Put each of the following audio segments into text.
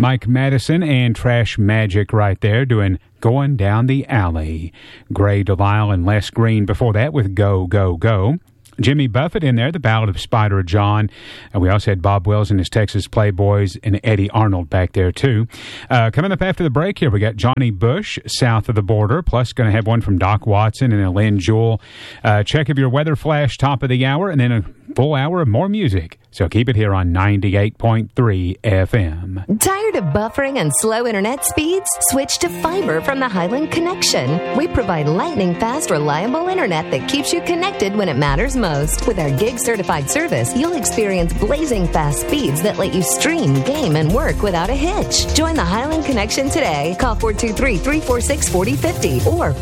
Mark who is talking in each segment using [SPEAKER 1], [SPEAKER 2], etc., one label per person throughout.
[SPEAKER 1] Mike Madison and Trash Magic right there doing Going Down the Alley. Gray Delisle and Les Green before that with Go, Go, Go. Jimmy Buffett in there, the Ballad of Spider John. And we also had Bob Wells and his Texas Playboys and Eddie Arnold back there, too. Coming up after the break here, we got Johnny Bush, South of the Border, plus going to have one from Doc Watson and a Lynn Jewel. Check of your weather flash, top of the hour, and then a full hour of more music. So keep it here on 98.3 FM.
[SPEAKER 2] Tired of buffering and slow internet speeds? Switch to fiber from the Highland Connection. We provide lightning-fast, reliable internet that keeps you connected when it matters most. With our gig-certified service, you'll experience blazing fast speeds that let you stream, game, and work without a hitch. Join the Highland Connection today. Call 423-346-4050 or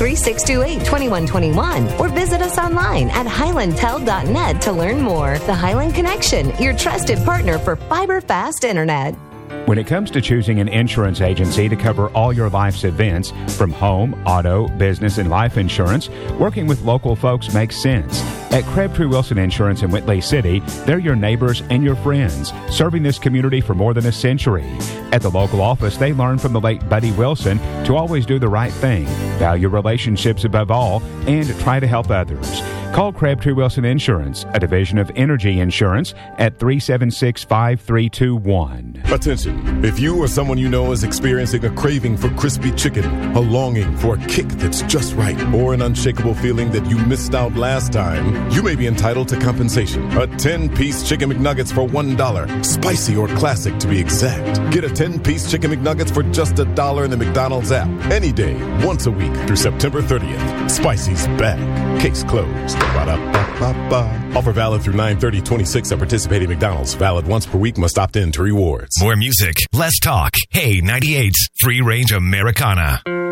[SPEAKER 2] 423-628-2121 or visit us online at highlandtel.net to learn more. The Highland Connection, your trusted partner for fiber-fast internet.
[SPEAKER 1] When it comes to choosing an insurance agency to cover all your life's events, from home, auto, business, and life insurance, working with local folks makes sense. At Crabtree Wilson Insurance in Whitley City, they're your neighbors and your friends, serving this community for more than a century. At the local office, they learned from the late Buddy Wilson to always do the right thing, value relationships above all, and try to help others. Call Crabtree Wilson Insurance, a division of Energy Insurance, at 376-5321.
[SPEAKER 3] Attention. If you or someone you know is experiencing a craving for crispy chicken, a longing for a kick that's just right, or an unshakable feeling that you missed out last time, you may be entitled to compensation. A 10-piece Chicken McNuggets for $1. Spicy or classic to be exact. Get a 10-piece Chicken McNuggets for just $1 in the McDonald's app. Any day, once a week through September 30th. Spicy's back. Case closed. Ba-da-ba-ba-ba. Offer valid through 9/30/26 at participating McDonald's. Valid once per week. Must opt in to rewards.
[SPEAKER 4] More music, less talk. Hey, 98's Free Range Americana.